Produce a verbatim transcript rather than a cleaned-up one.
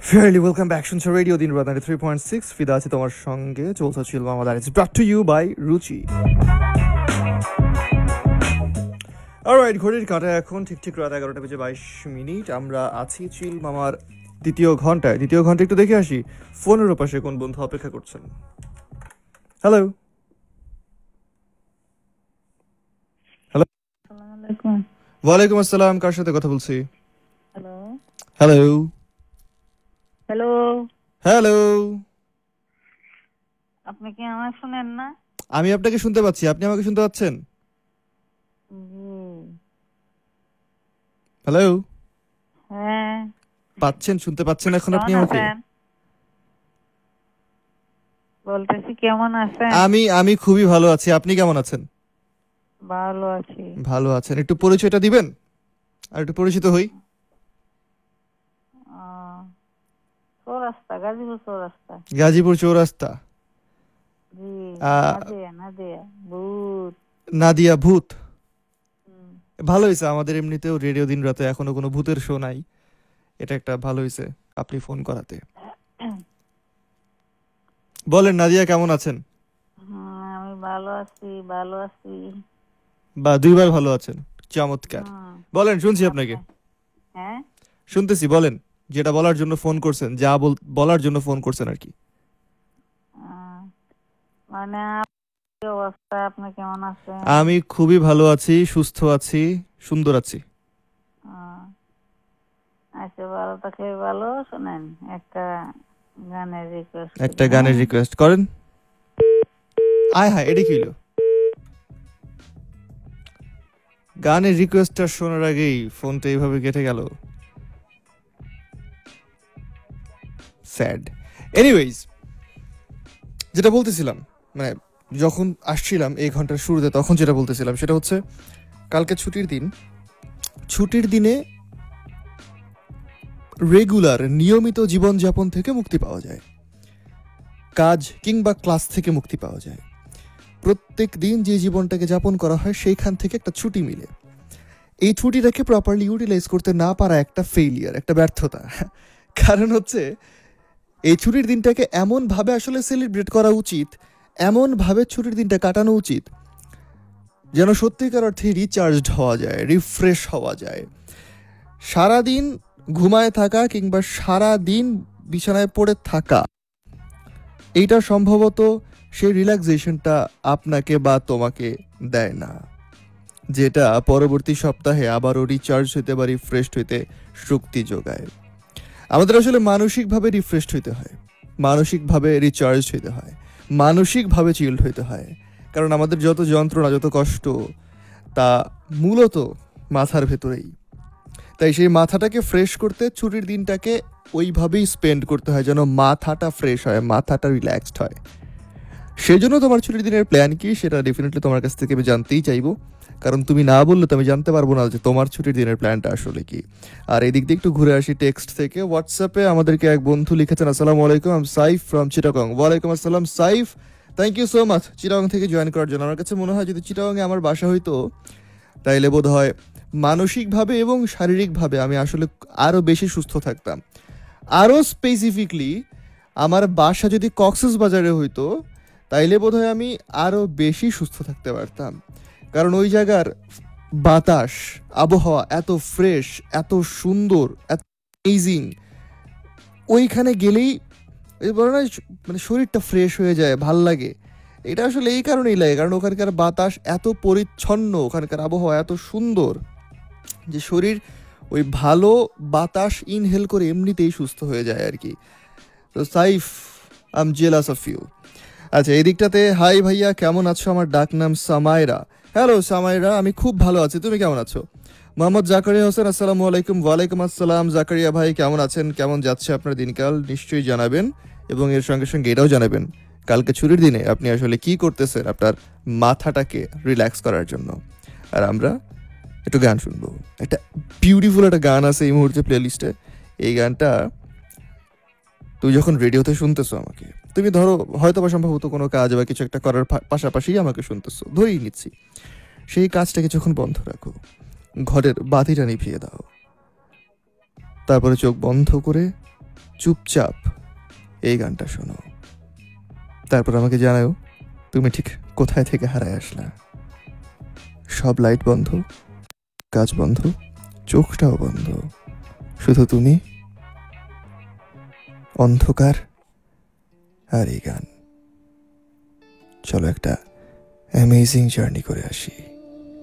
Fairly welcome back শুনছো radio দিন রাত নাইনটি থ্রি পয়েন্ট সিক্স ফিদা আছে তোমার সঙ্গে চলছে ছিল আমাদের ইটস ব্রট টু ইউ বাই রুচি। অলরাইট, ঘড়ির কাঁটা এখন ঠিক ঠিক রাত এগারোটা বেজে বাইশ মিনিট। আমরা আছি চিল মামার দ্বিতীয় ঘন্টায়। দ্বিতীয় ঘন্টা একটু দেখে আসি ফোনের ওপাশে কোন বন্ধু অপেক্ষা করছেন। হ্যালো হ্যালো ওয়ালাইকুম আসসালাম, কার সাথে কথা বলছি? হ্যালো হ্যালো হ্যালো হ্যালো আপনি কি আমার শুনেন না? আমি আপনাকে শুনতে পাচ্ছি, আপনি আমাকে শুনতে পাচ্ছেন? হ্যালো, হ্যাঁ পাচ্ছেন, শুনতে পাচ্ছেন এখন আপনি কেমন আমাকে? আছেন? বলতেছি কেমন আছেন? আমি আমি খুবই ভালো আছি, আপনি কেমন আছেন? ভালো আছি। ভালো আছেন, একটু পরিচয়টা দিবেন আর একটু পরিচিত হই। আহ, চৌরাস্তা, গাজীপুর চৌরাস্তা। গাজীপুর চৌরাস্তা। জি, আহ, নাদিয়া নাদিয়া ভূত। নাদিয়া ভূত। হুম, ভালো হয়েছে, আমাদের এমনিতেও রেডিও দিন রাতে এখনো কোনো ভূতের শো নাই, এটা একটা ভালো হয়েছে আপনি ফোন করাতে। বলেন নাদিয়া, কেমন আছেন? হুম, আমি ভালো আছি ভালো আছি। বা দুইবার ভালো আছেন, চমৎকার। হুম, বলেন, শুনছি আপনাকে, হ্যাঁ শুনতেছি, বলেন যেটা বলার জন্য ফোন করছেন, যা বল- বলার জন্য ফোন করছেন আর কি। আহ, মানে আপনার কি অবস্থা, আপনি কেমন আছেন? আমি খুবই ভালো আছি, সুস্থ আছি, সুন্দর আছি। আহ, আচ্ছা, ভালো থাকলে ভালো। শোনেন, একটা গানের রিকোয়েস্ট একটা গানের রিকোয়েস্ট করেন। আয় হায়, এটা কি হলো? গানের রিকোয়েস্টটা শোনার আগেই ফোনটা এইভাবে কেটে গেল, স্যাড। এনিওয়েজ, যেটা বলতেছিলাম, মানে যখন আসছিলাম এই ঘন্টার শুরুতে তখন যেটা বলতেছিলাম সেটা হচ্ছে কালকে ছুটির দিন। ছুটির দিনে রেগুলার নিয়মিত জীবনযাপন থেকে মুক্তি পাওয়া যায়, কাজ কিংবা ক্লাস থেকে মুক্তি পাওয়া যায়। প্রত্যেক দিন যে জীবনটাকে যাপন করা হয় সেইখান থেকে একটা ছুটি মিলে। এই ছুটিটাকে প্রপারলি ইউটিলাইজ করতে না পারা একটা ফেইলিয়ার, একটা ব্যর্থতা। কারণ হচ্ছে এই ছুটির দিনটাকে এমনভাবে আসলে সেলিব্রেট করা উচিত, এমনভাবে ছুটির দিনটা কাটানো উচিত যেন সত্যিকার অর্থে রিচার্জড হওয়া যায়, রিফ্রেশ হওয়া যায়। সারাদিন ঘুমায় থাকা কিংবা সারা দিন বিছানায় পড়ে থাকা, এইটা সম্ভবত সেই রিল্যাক্সেশনটা আপনাকে বা তোমাকে দেয় না, যেটা পরবর্তী সপ্তাহে আবারও রিচার্জ হইতে বা রিফ্রেশড হইতে শক্তি যোগায়। আমাদের আসলে মানসিকভাবে রিফ্রেশড হইতে হয়, মানসিকভাবে রিচার্জ হইতে হয়, মানসিকভাবে চিল্ড হইতে হয়। কারণ আমাদের যত যন্ত্রণা, যত কষ্ট, তা মূলত মাথার ভেতরেই। তাই সেই মাথাটাকে ফ্রেশ করতে ছুটির দিনটাকে ওইভাবেই স্পেন্ড করতে হয় যেন মাথাটা ফ্রেশ হয়, মাথাটা রিল্যাক্সড হয়। সেই জন্য তোমার ছুটির দিনের প্ল্যান কি সেটা ডেফিনেটলি তোমার কাছ থেকে আমি জানতেই চাইবো, কারণ তুমি না বললে তো আমি জানতে পারবো না যে তোমার ছুটির দিনের প্ল্যানটা আসলে কি। আর এদিক দিয়ে একটু ঘুরে আসি টেক্সট থেকে। হোয়াটসঅ্যাপে আমাদেরকে এক বন্ধু লিখেছেন, আসসালামু আলাইকুম, আম সাইফ ফ্রম চিটাগং। ওয়ালাইকুম আসসালাম Saif, thank you so much Chittagong থেকে জয়েন করার জন্য। আমার কাছে মনে হয় যদি চিটাগংয়ে আমার বাসা হইতো তাইলে বোধ হয় মানসিকভাবে এবং শারীরিকভাবে আমি আসলে আরও বেশি সুস্থ থাকতাম। আরও স্পেসিফিকলি আমার বাসা যদি কক্সবাজারে হইতো তাইলে বোধ হয় আমি আরও বেশি সুস্থ থাকতে পারতাম। কারণ ওই জায়গার বাতাস, আবহাওয়া এত ফ্রেশ, এত সুন্দর, এত অ্যামেজিং। ওইখানে গেলেই বলে না মানে শরীরটা ফ্রেশ হয়ে যায়, ভাল লাগে। এটা আসলে এই কারণেই লাগে কারণ ওখানকার বাতাস এত পরিচ্ছন্ন, ওখানকার আবহাওয়া এত সুন্দর যে শরীর ওই ভালো বাতাস ইনহেল করে এমনিতেই সুস্থ হয়ে যায় আর কি। তো Saif, I am jealous of you. আচ্ছা, এই দিকটাতে হাই ভাইয়া, কেমন আছো? আমার ডাক নাম সামাইরা। হ্যালো সামাইরা, আমি খুব ভালো আছি, তুমি কেমন আছো? মোহাম্মদ জাকারিয়া হোসেন, আসসালামু আলাইকুম। ওয়ালাইকুম আসসালাম জাকারিয়া ভাই, কেমন আছেন? কেমন যাচ্ছে আপনার দিনকাল? নিশ্চয়ই জানাবেন, এবং এর সঙ্গে সঙ্গে এটাও জানাবেন কালকে ছুটির দিনে আপনি আসলে কি করতেছেন আপনার মাথাটাকে রিল্যাক্স করার জন্য। আর আমরা একটু গান শুনবো। একটা বিউটিফুল একটা গান আছে এই মুহূর্তে প্লে লিস্টে। এই গানটা তুমি যখন রেডিওতে শুনতেছো আমাকে, তুমি ধরো হয়তো বা সম্ভবত কোনো কাজ বা কিছু একটা করার পাশাপাশি আমাকে শুনতেছো, ধরেই নিচ্ছি, সেই কাজটাকে যখন বন্ধ রাখো, ঘরের বাতিটা নিভিয়ে দাও, তারপরে চোখ বন্ধ করে চুপচাপ এই গানটা শোনো, তারপর আমাকে জানাও তুমি ঠিক কোথায় থেকে হারায় আসলা। সব লাইট বন্ধ, কাজ বন্ধ, চোখটাও বন্ধ, শুধু তুমি, অন্ধকার আর এই গান। চলো একটা অ্যামেজিং জার্নি করে আসি।